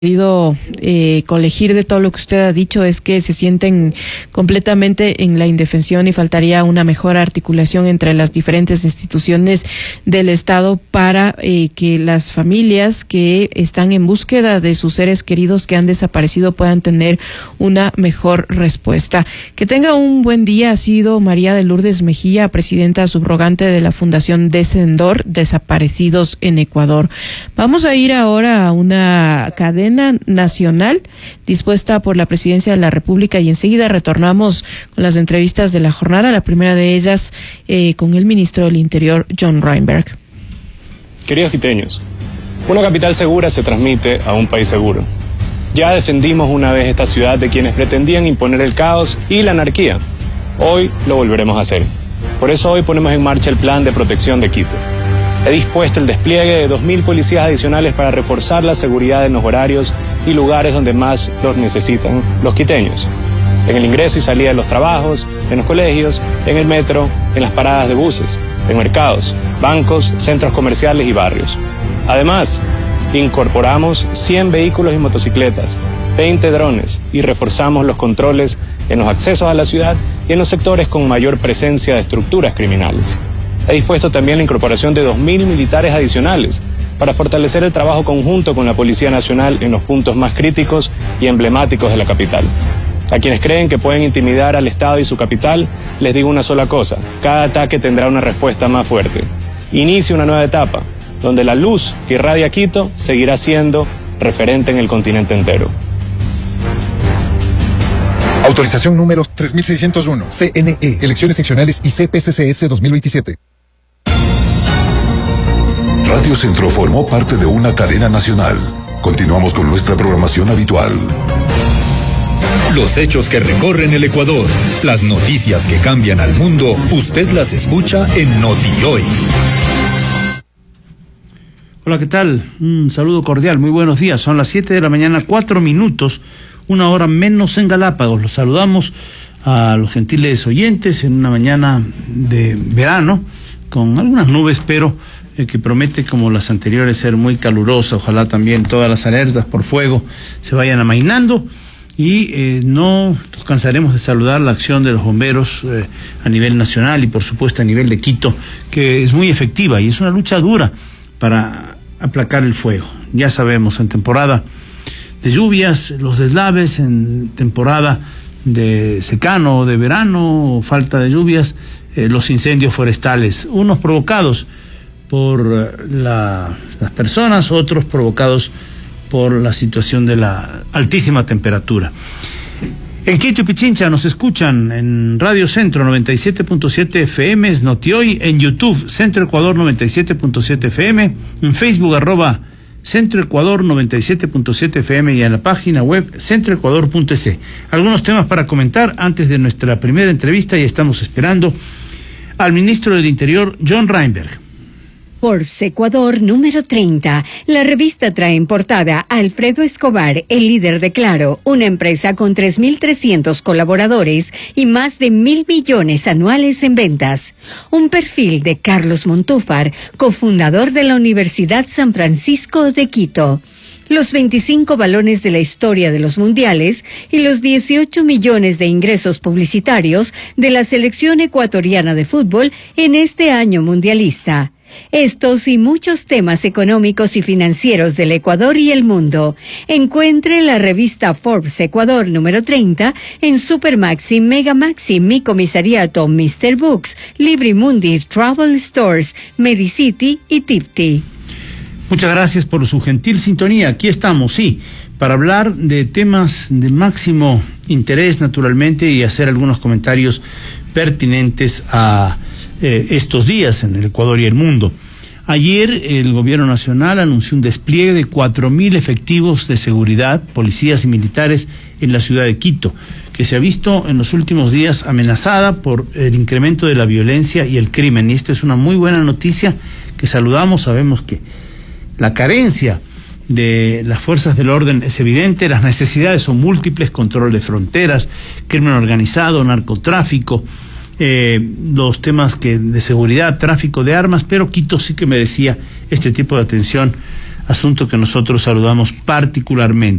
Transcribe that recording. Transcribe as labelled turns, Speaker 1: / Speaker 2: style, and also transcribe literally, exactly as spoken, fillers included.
Speaker 1: podido eh, colegir de todo lo que usted ha dicho es que se sienten completamente en la indefensión y faltaría una mejor articulación entre las diferentes instituciones del Estado para eh, que las familias que están en búsqueda de sus seres queridos que han desaparecido puedan tener una mejor respuesta. Que tenga un buen día. Ha sido María de Lourdes Mejía, presidenta subrogante de la Fundación Descendor, Desaparecidos en Ecuador. Vamos a ir ahora a una cadena nacional dispuesta por la Presidencia de la República y enseguida retornamos con las entrevistas de la jornada, la primera de ellas eh, con el ministro del Interior, John Reinberg.
Speaker 2: Queridos quiteños, una capital segura se transmite a un país seguro. Ya defendimos una vez esta ciudad de quienes pretendían imponer el caos y la anarquía. Hoy lo volveremos a hacer. Por eso hoy ponemos en marcha el Plan de Protección de Quito. He dispuesto el despliegue de dos mil policías adicionales para reforzar la seguridad en los horarios y lugares donde más los necesitan los quiteños. En el ingreso y salida de los trabajos, en los colegios, en el metro, en las paradas de buses, en mercados, bancos, centros comerciales y barrios. Además, incorporamos cien vehículos y motocicletas, veinte drones y reforzamos los controles en los accesos a la ciudad y en los sectores con mayor presencia de estructuras criminales. He dispuesto también la incorporación de dos mil militares adicionales para fortalecer el trabajo conjunto con la Policía Nacional en los puntos más críticos y emblemáticos de la capital. A quienes creen que pueden intimidar al Estado y su capital, les digo una sola cosa: cada ataque tendrá una respuesta más fuerte. Inicia una nueva etapa, donde la luz que irradia Quito seguirá siendo referente en el continente entero.
Speaker 3: Autorización número tres mil seiscientos uno, C N E, Elecciones Seccionales y C P C C S dos mil veintisiete.
Speaker 4: Radio Centro formó parte de una cadena nacional. Continuamos con nuestra programación habitual.
Speaker 5: Los hechos que recorren el Ecuador, las noticias que cambian al mundo, usted las escucha en NotiHoy.
Speaker 6: Hola, ¿qué tal? Un saludo cordial, muy buenos días. Son las siete de la mañana, cuatro minutos, una hora menos en Galápagos. Los saludamos a los gentiles oyentes en una mañana de verano, con algunas nubes, pero eh, que promete, como las anteriores, ser muy calurosa. Ojalá también todas las alertas por fuego se vayan amainando y eh, no nos cansaremos de saludar la acción de los bomberos eh, a nivel nacional y por supuesto a nivel de Quito, que es muy efectiva y es una lucha dura para aplacar el fuego. Ya sabemos, en temporada de lluvias, los deslaves, en temporada de secano, de verano, falta de lluvias, eh, los incendios forestales, unos provocados por la, las personas, otros provocados por la situación de la altísima temperatura. En Quito y Pichincha nos escuchan en Radio Centro noventa y siete punto siete F M, es NotiHoy, en YouTube Centro Ecuador noventa y siete punto siete F M, en Facebook arroba Centro Ecuador noventa y siete punto siete F M y en la página web centroecuador punto es. Algunos temas para comentar antes de nuestra primera entrevista y estamos esperando al ministro del Interior, John Reinberg.
Speaker 7: Forbes Ecuador número treinta. La revista trae en portada a Alfredo Escobar, el líder de Claro, una empresa con tres mil trescientos colaboradores y más de mil millones anuales en ventas. Un perfil de Carlos Montúfar, cofundador de la Universidad San Francisco de Quito. Los veinticinco balones de la historia de los mundiales y los dieciocho millones de ingresos publicitarios de la selección ecuatoriana de fútbol en este año mundialista. Estos y muchos temas económicos y financieros del Ecuador y el mundo. Encuentre la revista Forbes Ecuador número treinta en Supermaxi, Megamaxi, Mi Comisariato, mister Books, Librimundi, Travel Stores, Medicity y Tipti.
Speaker 6: Muchas gracias por su gentil sintonía. Aquí estamos, sí, para hablar de temas de máximo interés, naturalmente, y hacer algunos comentarios pertinentes a eh, estos días en el Ecuador y el mundo. Ayer el Gobierno Nacional anunció un despliegue de cuatro mil efectivos de seguridad, policías y militares en la ciudad de Quito, que se ha visto en los últimos días amenazada por el incremento de la violencia y el crimen. Y esto es una muy buena noticia que saludamos. Sabemos que la carencia de las fuerzas del orden es evidente, las necesidades son múltiples: control de fronteras, crimen organizado, narcotráfico, eh, los temas que de seguridad, tráfico de armas, pero Quito sí que merecía este tipo de atención asunto que nosotros saludamos particularmente.